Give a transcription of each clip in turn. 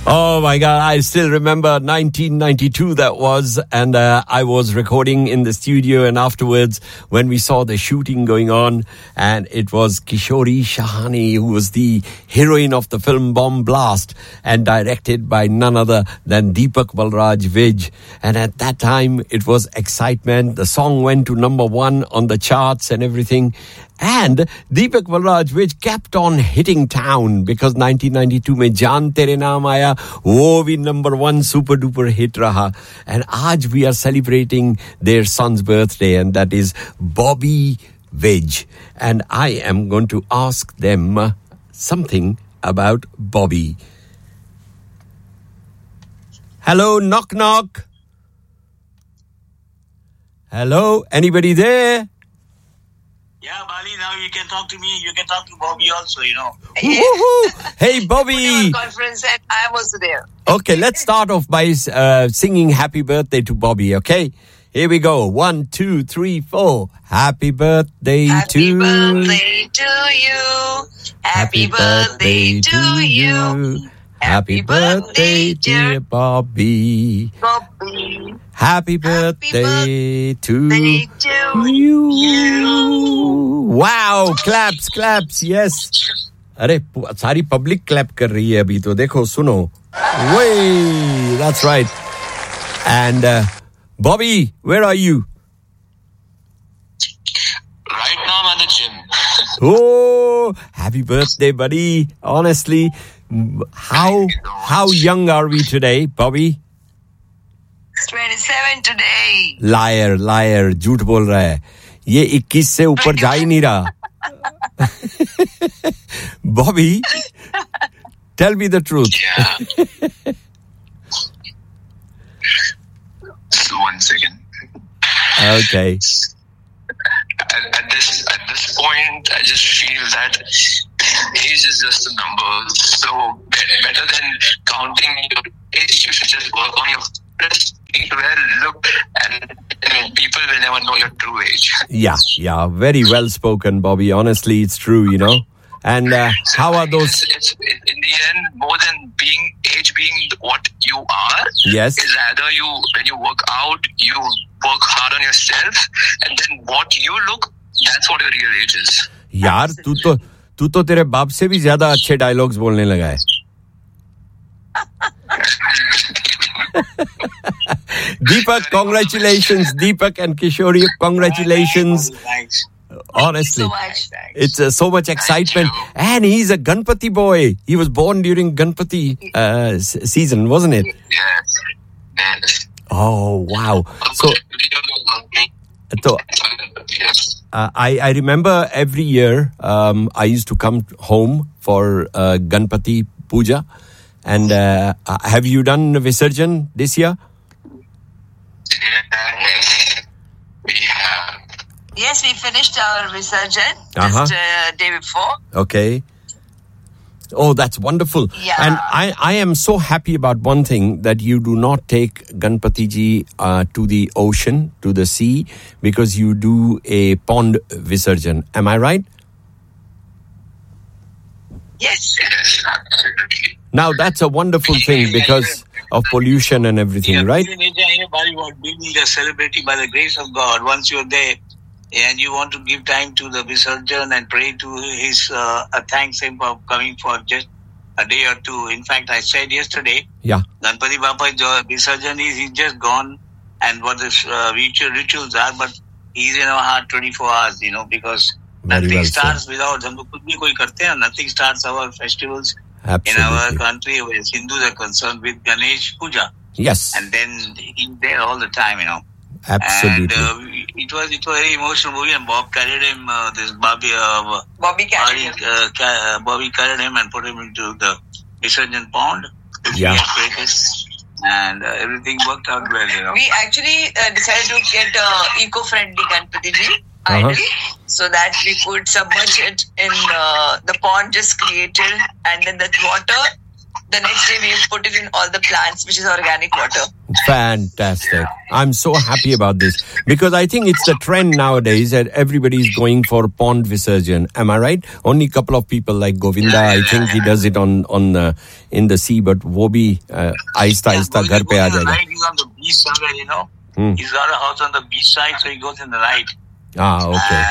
Oh my God, I still remember 1992 that was, and I was recording in the studio, and afterwards when we saw the shooting going on, and it was Kishori Shahani who was the heroine of the film Bomb Blast, and directed by none other than Deepak Balraj Vij. And at that time it was excitement. The song went to number 1 on the charts and everything. And Deepak Balraj Vij kept on hitting town because 1992 में जान तेरे नाम आया, वो भी number 1 super duper hit रहा. And आज we are celebrating their son's birthday, and that is Bobby Vij. And I am going to ask them something about Bobby. Hello, knock knock. Hello, anybody there? Yeah, Bali, now you can talk to me. You can talk to Bobby also, you know. Hey, Bobby. Conference and I was there. Okay, let's start off by singing happy birthday to Bobby, okay? Here we go. 1, 2, 3, 4. Happy birthday to you. Happy birthday to you. Happy birthday to you. Happy birthday, dear Bobby. Bobby. Happy birthday to you. Wow, claps, yes. अरे सारी public clap कर रही है अभी तो देखो सुनो. Way, that's right. And Bobby, where are you? Right now I'm at the gym. Oh, happy birthday, buddy. Honestly, how young are we today, Bobby? 27 today. Liar, झूठ बोल रहा है. ये 21 से ऊपर जा ही नहीं रहा. Bobby, tell me the truth. Yeah. So 1 second. Okay. At this point, I just feel that age is just a number. So better than counting your age, you should just work on your fitness, eat well, look, and people will never know your true age. Yeah, very well spoken, Bobby. Honestly, it's true, you know. And how are those? It's in the end, more than being what you are. Yes. Is rather when you work out, you work hard on yourself, and then what you look, that's what your real age is. यार तू तो तेरे बाप से भी ज्यादा अच्छे dialogues बोलने लगा है. Deepak, congratulations. Deepak and Kishori, congratulations. Thanks. Honestly, So much. it's so much excitement. And he's a Ganpati boy. He was born during Ganpati season, wasn't it? Yes. Oh, wow. So I remember every year I used to come home for Ganpati Puja. And have you done Visarjan this year? Yes. We have. Yes, we finished our Visarjan just day before. Okay. Oh, that's wonderful. Yeah. And I am so happy about one thing, that you do not take Ganpati ji to the ocean, to the sea, because you do a pond Visarjan. Am I right? Yes. Yes, absolutely. Now, that's a wonderful thing because of pollution and everything, right? Everybody was being a celebrity by the grace of God. Once you're there and you want to give time to the Visarjan and pray to his thanks him for coming for just a day or two. In fact, I said yesterday, Yeah. Ganpati Bappa Visarjan he's just gone, and what the rituals are, but he's in our heart 24 hours, because Very nothing well starts without, हम लोग खुद भी कोई करते हैं, nothing starts our festivals Absolutely. in our country where Hindus are concerned with Ganesh Puja. Yes. And then he's there all the time, Absolutely. And it was a very emotional movie, and Bob carried him, Bobby carried him. Bobby carried him and put him into the Visarjan pond. Yeah. And everything worked out well, We actually decided to get eco-friendly Ganpati ji idol, so that we could submerge it in the pond just created, and then that water the next day we put it in all the plants, which is organic water. Fantastic. I'm so happy about this because I think it's the trend nowadays that everybody's going for pond Visarjan. Am I right? Only a couple of people like Govinda, I think he does it on in the sea, but wo bhi aista ghar pe aa jayega. He's on the beach somewhere, you know. He's got a house on the beach side, so he goes in the night. Okay.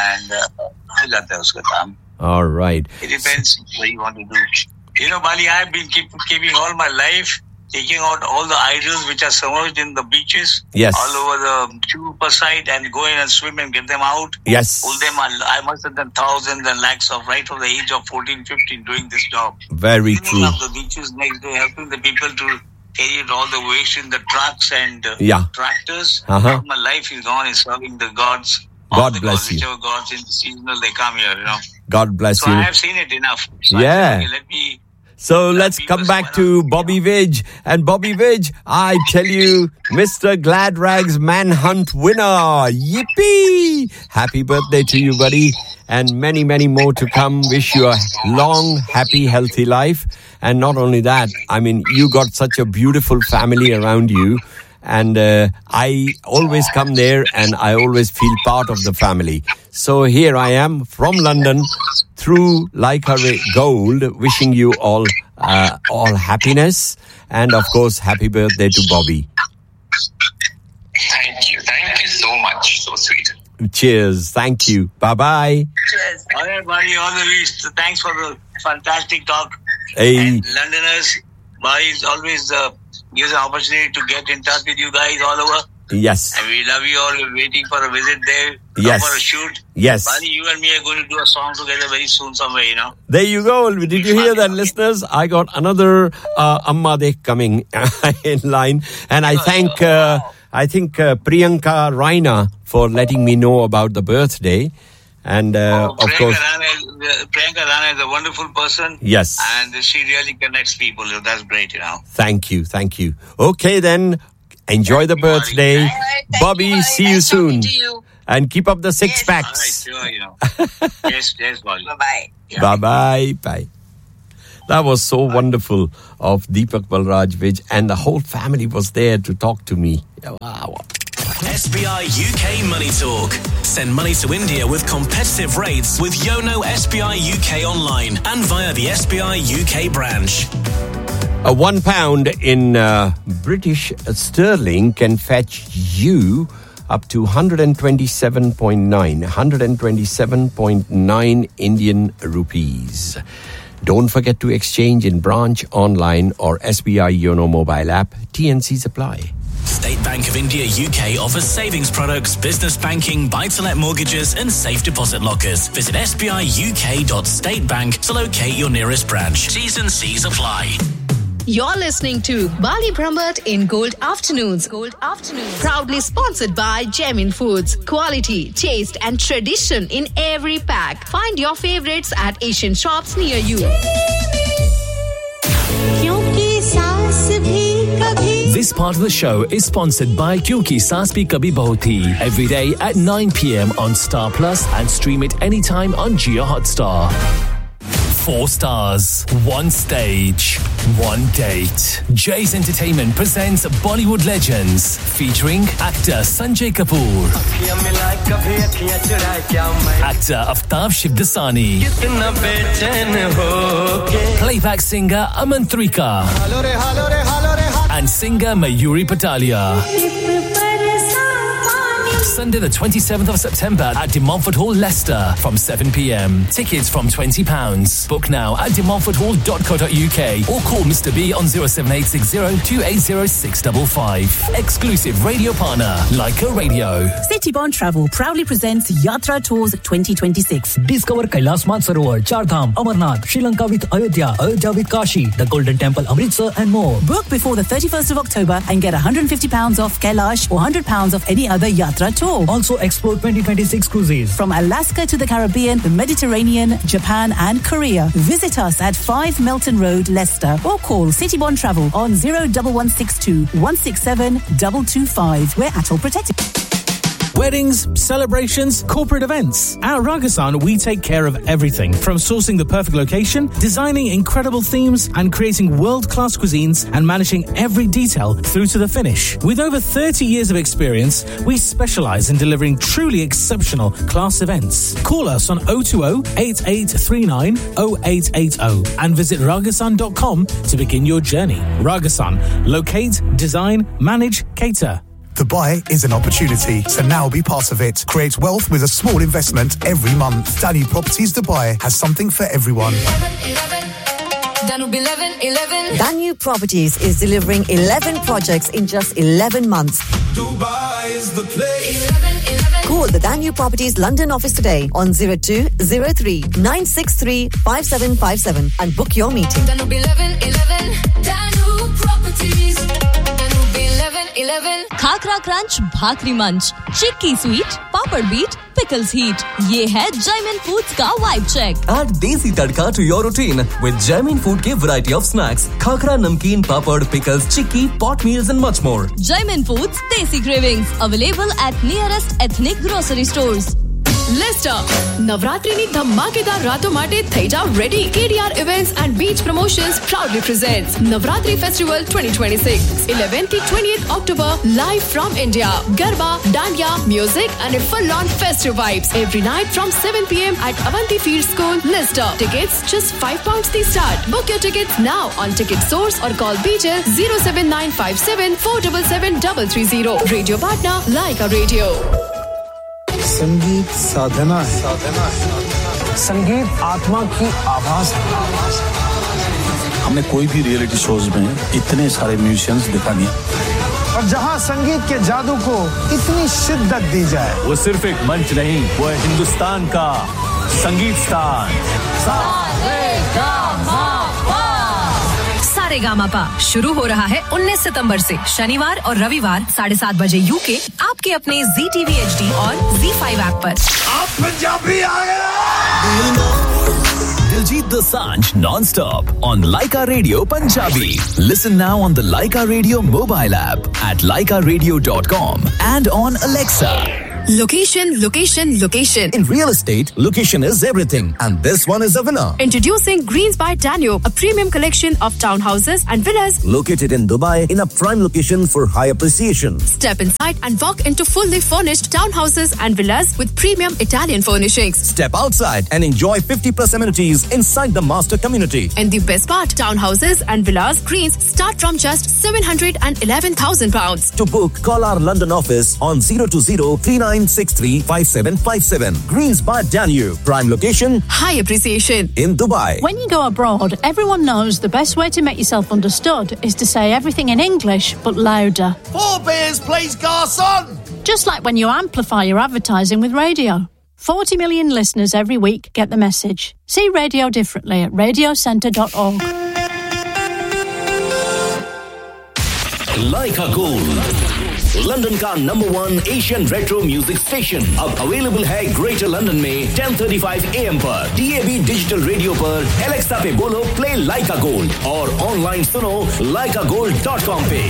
And all right. It depends what you want to do. You know, Bali, I've been keeping all my life, taking out all the idols which are submerged in the beaches. Yes. All over the Chupa side and go in and swim and get them out. Yes. Pull them. I must have done thousands and lakhs of right from the age of 14, 15 doing this job. Very Cleaning true. up the beaches next day, helping the people to carry all the waste in the trucks and tractors. Uh-huh. My life is gone in serving the gods. God bless you. Whichever gods in the seasonal they come here, you know. God bless you. So I have seen it enough. So yeah. So let's come back to Bobby Vij. And Bobby Vij, I tell you, Mr. Glad Rags Manhunt winner. Yippee! Happy birthday to you, buddy. And many, many more to come. Wish you a long, happy, healthy life. And not only that, I mean, you got such a beautiful family around you. And I always come there and I always feel part of the family. So here I am from London through Leica Gold, wishing you all happiness and of course happy birthday to Bobby. Thank you so much. So sweet. Cheers. Thank you. Bye-bye. Cheers. All right, buddy. All the best. Thanks for the fantastic talk. Hey. And Londoners, buddy, always gives an opportunity to get in touch with you guys all over. Yes. And we love you all. We're waiting for a visit there. Yes. For a shoot. Yes. Buddy, you and me are going to do a song together very soon somewhere, you know. There you go. Did you hear that, listeners? I got another Amma Dekh coming in line. And I thank Priyanka Raina for letting me know about the birthday. And of course... Priyanka Rana is a wonderful person. Yes. And she really connects people. That's great, you know. Thank you. Okay, then. Enjoy the birthday. Right, Bobby, you, see you soon. Nice talking to you. And keep up the six packs. All right, sure, you know. yes, Bobby. Bye-bye. Yeah. Bye-bye. Bye. That was so wonderful of Deepak Balraj Vij, and the whole family was there to talk to me. Wow. SBI UK Money Talk. Send money to India with competitive rates with Yono SBI UK online and via the SBI UK branch. A £1 in British sterling can fetch you up to 127.9 Indian rupees. Don't forget to exchange in branch, online or SBI Yono mobile app. TNCs apply. State Bank of India UK offers savings products, business banking, buy-to-let mortgages and safe deposit lockers. Visit sbiuk.statebank to locate your nearest branch. T's and C's apply. You're listening to Bali Brahmat in Gold Afternoons. Proudly sponsored by Gemin Foods. Quality, taste and tradition in every pack. Find your favorites at Asian shops near you. This part of the show is sponsored by Kyunki Saas Bhi Kabhi Bahu Thi. Every day at 9 p.m. on Star Plus and stream it anytime on Jio Hotstar. 4 stars, 1 stage, 1 date. Jay's Entertainment presents Bollywood Legends featuring actor Sanjay Kapoor, actor Aftab Shivdasani, playback singer Aman Trika, and singer Mayuri Patalia. Sunday the 27th of September at De Montfort Hall, Leicester from 7 p.m. Tickets from £20. Book now at demontforthall.co.uk or call Mr. B on 07860 280 655. Exclusive radio partner, Leica Radio. Citybond Travel proudly presents Yatra Tours 2026. Discover Kailash Mansarovar, Char Dham, Amarnath, Sri Lanka with Ayodhya, Ayodhya with Kashi, the Golden Temple, Amritsar and more. Book before the 31st of October and get £150 off Kailash or £100 off any other Yatra tour. Also explore 2026 cruises. From Alaska to the Caribbean, the Mediterranean, Japan and Korea. Visit us at 5 Melton Road, Leicester or call Citybond Travel on 01162 167 225. We're ATOL protected. Weddings, celebrations, corporate events. At Ragasan, we take care of everything. From sourcing the perfect location, designing incredible themes, and creating world-class cuisines, and managing every detail through to the finish. With over 30 years of experience, we specialise in delivering truly exceptional class events. Call us on 020-8839-0880 and visit ragasan.com to begin your journey. Ragasan. Locate, design, manage, cater. Dubai is an opportunity, so now be part of it. Create wealth with a small investment every month. Danube Properties Dubai has something for everyone. Danube Properties is delivering 11 projects in just 11 months. Dubai is the place. Call the Danube Properties London office today on 0203 963 5757 and book your meeting. Danube 11, Danube Properties. Danube 11. Khakhra crunch, भाकरी मंच, चिक्की sweet, पापड़ beat, pickles heat. ये है Jaimin Foods का vibe check. Add desi tadka to your routine with Jaimin Food के variety of snacks, khakhra, नमकीन, पापड़, pickles, chikki, pot meals and much more. Jaimin Foods Desi Cravings available at nearest ethnic grocery stores. Lister, નવરાત્રીની ધમાકેદાર રાતો માટે થઈ જાવ ready. KDR Events and Beach Promotions proudly presents Navratri Festival 2026, 11th to 28th October, live from India. Garba, Dandiya, music and a full-on festive vibes every night from 7 p.m. at Avanti Field School, Lister. Tickets just £5 the start. Book your tickets now on Ticket Source or call BJ 07957 477 330. Radio partner Laika Radio. संगीत साधना है। संगीत आत्मा की आवाज है। हमने कोई भी रियलिटी शोज में इतने सारे म्यूजिशियंस दिखा नहीं और जहां संगीत के जादू को इतनी शिद्दत दी जाए, वो सिर्फ एक मंच नहीं, वो है हिंदुस्तान का संगीत स्थान। सारेगामापा शुरू हो रहा है 19 सितंबर से शनिवार और रविवार 7:30 बजे यूके आपके अपने ZTV HD और Z5 ऐप पर। आप पंजाबी आ गए। Diljit Dosanjh non-stop on Laika Radio Punjabi. Listen now on the Laika Radio mobile app at laikaradio.com and on Alexa. Location. In real estate, location is everything. And this one is a winner. Introducing Greens by Danube, a premium collection of townhouses and villas located in Dubai in a prime location for high appreciation. Step inside and walk into fully furnished townhouses and villas with premium Italian furnishings. Step outside and enjoy 50+ amenities inside the master community. And the best part, townhouses and villas Greens start from just £711,000. To book, call our London office on 020-3963-5757. Greens by Danube. Prime location, high appreciation in Dubai. When you go abroad, everyone knows the best way to make yourself understood is to say everything in English, but louder. 4 beers, please, garçon! Just like when you amplify your advertising with radio. 40 million listeners every week get the message. See radio differently at radiocentre.org. Laika Gold, London का number 1 Asian retro music station अब available है greater London में 10:35 AM पर DAB digital radio पर Alexa पे बोलो play लाइका gold और online सुनो laikagold.com पे।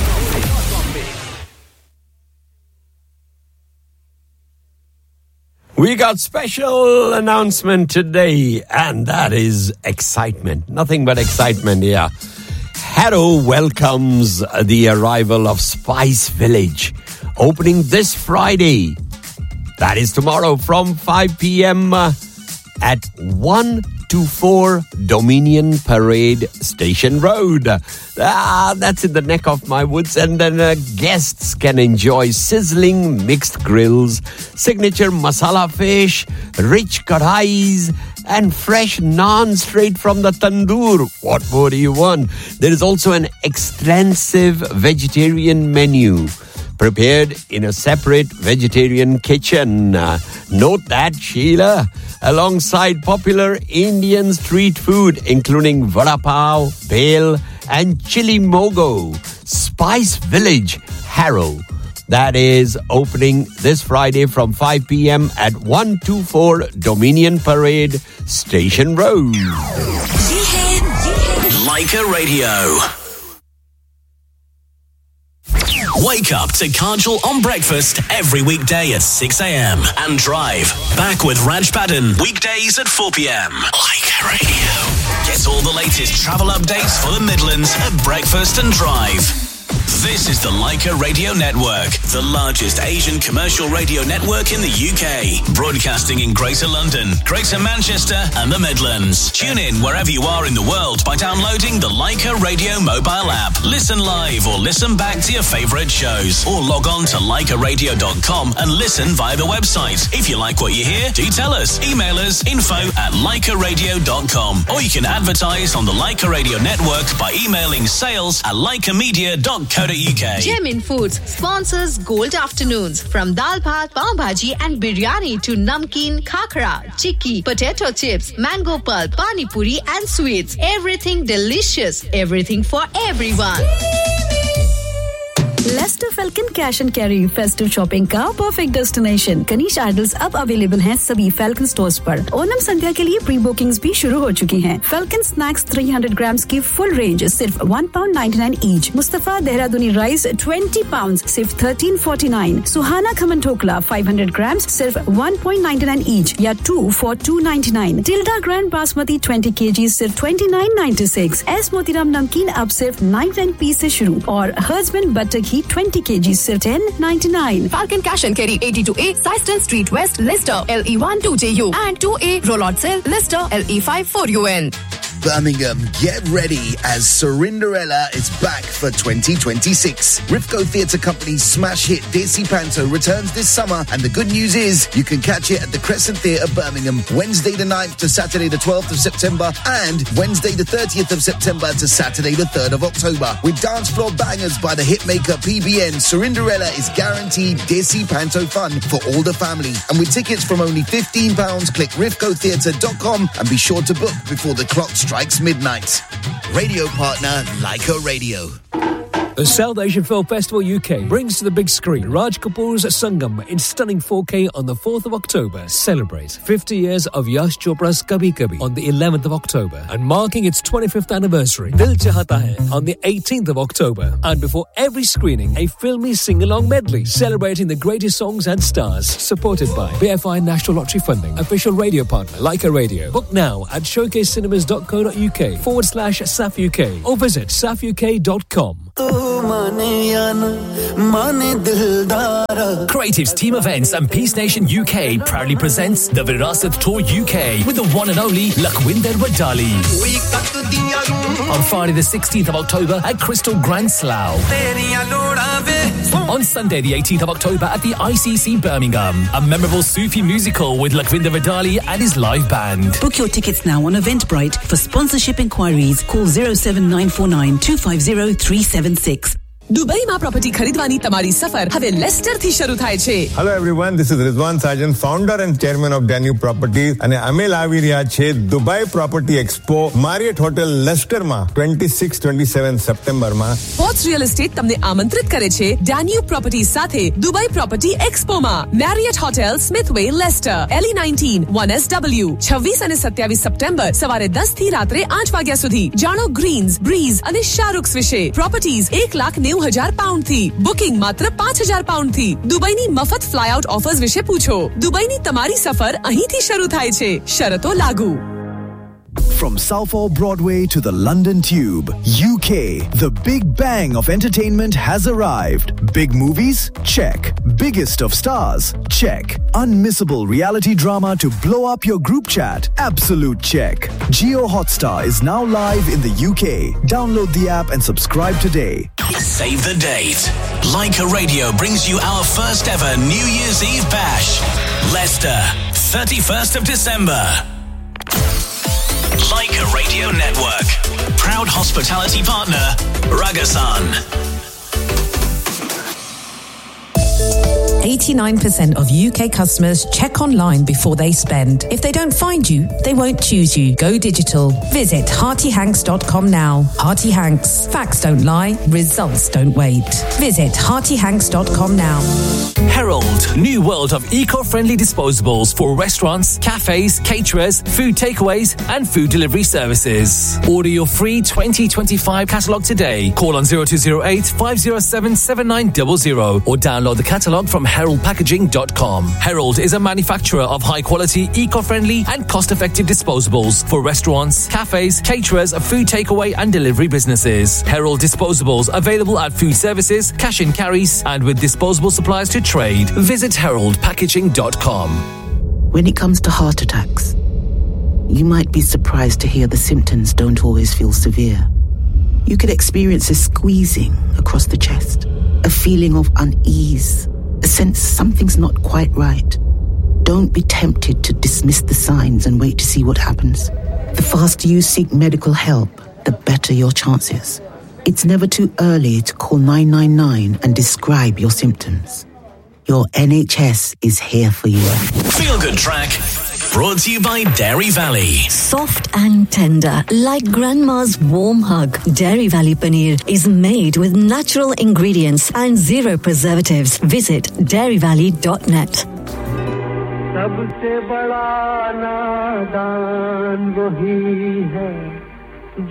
We got special announcement today, and that is excitement. Nothing but excitement here. Harrow welcomes the arrival of Spice Village, opening this Friday. That is tomorrow from 5 p.m. at 124 Dominion Parade Station Road. That's in the neck of my woods. And then guests can enjoy sizzling mixed grills, signature masala fish, rich kadhais, and fresh naan straight from the tandoor. What more do you want? There is also an extensive vegetarian menu prepared in a separate vegetarian kitchen. Note that, Sheila. Alongside popular Indian street food, including vada pav, bhel, and chili mogo. Spice Village, Harrow. That is opening this Friday from 5 p.m. at 124 Dominion Parade, Station Road. Laika Radio. Wake up to Kajal on breakfast every weekday at 6 a.m. and drive back with Raj Padden weekdays at 4 p.m. Leica Radio. Get all the latest travel updates for the Midlands at breakfast and drive. This is the Leica Radio Network, the largest Asian commercial radio network in the UK, broadcasting in Greater London, Greater Manchester and the Midlands. Tune in wherever you are in the world by downloading the Leica Radio mobile app. Listen live or listen back to your favourite shows, or log on to leicaradio.com and listen via the website. If you like what you hear, do tell us. Email us info@leicaradio.com, or you can advertise on the Leica Radio Network by emailing sales@leicamedia.co.uk. Gemin Foods sponsors Gold Afternoons. From dal bhat, pav bhaji and biryani to namkeen, khakra, chikki, potato chips, mango pulp, pani puri and sweets. Everything delicious. Everything for everyone. Lester falcon cash and carry festive shopping का perfect destination. Kanish idols अब available हैं सभी falcon stores पर। ओनम संध्या के लिए pre bookings भी शुरू हो चुकी हैं। फेल्कन स्नैक्स 300 ग्राम्स की फुल रेंज सिर्फ £1.99 ईच। मुस्तफा देहरादूनी राइस 20 पाउंड सिर्फ £13.49। सुहाना खमन ठोकला 500 ग्राम्स सिर्फ £1.99 ईच या 2 for £2.99। Tilde grand basmati 20 kg सिर्फ £29.96। एस मोतीराम नमकीन अब सिर्फ 99p से शुरू और हस्बैंड बटर घी 20 kg सिर्फ £10.99. Falcon Cash and Carry 82A Syston Street West, Leicester, LE1 2JU and 2A Rollout Cell, Leicester, LE5 4UN. Birmingham, get ready as Cinderella is back for 2026. Rifco Theatre Company's smash hit Desi Panto returns this summer, and the good news is you can catch it at the Crescent Theatre, Birmingham, Wednesday the 9th to Saturday the 12th of September, and Wednesday the 30th of September to Saturday the 3rd of October. With dance floor bangers by the hitmaker PBN, Cinderella is guaranteed Desi Panto fun for all the family. And with tickets from only £15, click rifcotheatre.com and be sure to book before the clock strikes midnight. Radio partner Leica Radio. The South Asian Film Festival UK brings to the big screen Raj Kapoor's Sangam in stunning 4K on the 4th of October. Celebrate 50 years of Yash Chopra's Kabhi Kabhi on the 11th of October, and marking its 25th anniversary, Dil Chahata Hai on the 18th of October. And before every screening, a filmy sing-along medley celebrating the greatest songs and stars. Supported by BFI National Lottery Funding, official radio partner Leica Radio. Book now at showcasecinemas.co.uk/SAF UK or visit safuk.com. Creatives Team Events and Peace Nation UK proudly presents the Virasat Tour UK with the one and only Lakhwinder Wadali. On Friday the 16th of October at Crystal Grand Slough. On Sunday the 18th of October at the ICC Birmingham. A memorable Sufi musical with Lakhwinder Wadali and his live band. Book your tickets now on Eventbrite. For sponsorship inquiries, call 07949 250 376. Dubai में property खरीदवानी તમારી સફર હવે Leicester થી શરૂ થાય છે. Hello everyone, this is Rizwan Sajan, founder and chairman of Danube Properties, અને અમે લાવી રહ્યા છે Dubai Property Expo Marriott Hotel Leicester માં 26-27 સપ્ટેમ્બર માં. પોર્ટ્સ રિયલ એસ્ટેટ તમને આમંત્રિત કરે છે Danube Properties સાથે Dubai Property Expo માં. Marriott Hotel Smithway Leicester LE19 1SW 26 અને 27 સપ્ટેમ્બર સવારે 10 થી રાત્રે 8 વાગ્યા સુધી. જાણો ગ્રીન્સ, બ્રીઝ અને શારુક્સ વિશે. પ્રોપર્ટીઝ £1,90,000 થી. બુકિંગ માત્ર £5,000 થી. દુબઈની મફત ફ્લાય આઉટ ઓફર્સ વિશે પૂછો. દુબઈની તમારી સફર અહીંથી શરૂ થાય છે. શરતો લાગુ. From Southall Broadway to the London Tube, UK, the big bang of entertainment has arrived. Big movies? Check. Biggest of stars? Check. Unmissable reality drama to blow up your group chat? Absolute check. Geo Hotstar is now live in the UK. Download the app and subscribe today. Save the date. Leica Radio brings you our first ever New Year's Eve bash. Leicester, 31st of December. Leica Radio Network. Proud hospitality partner, Ragasan. 89% of UK customers check online before they spend. If they don't find you, they won't choose you. Go digital. Visit heartyhanks.com now. Hearty Hanks. Facts don't lie. Results don't wait. Visit heartyhanks.com now. Herald, new world of eco-friendly disposables for restaurants, cafes, caterers, food takeaways and food delivery services. Order your free 2025 catalogue today. Call on 0208 507 7900 or download the catalogue from heraldpackaging.com. Herald is a manufacturer of high-quality, eco-friendly and cost-effective disposables for restaurants, cafes, caterers, food takeaway and delivery businesses. Herald disposables available at food services, cash and carries and with disposable supplies to trade. Visit heraldpackaging.com. When it comes to heart attacks, you might be surprised to hear the symptoms don't always feel severe. You could experience a squeezing across the chest, a feeling of unease, a sense something's not quite right. Don't be tempted to dismiss the signs and wait to see what happens. The faster you seek medical help, the better your chances. It's never too early to call 999 and describe your symptoms. Your NHS is here for you. Feel Good Track, brought to you by Dairy Valley. Soft and tender, like grandma's warm hug. Dairy Valley Paneer is made with natural ingredients and zero preservatives. Visit dairyvalley.net. सबसे बड़ा नादान वही है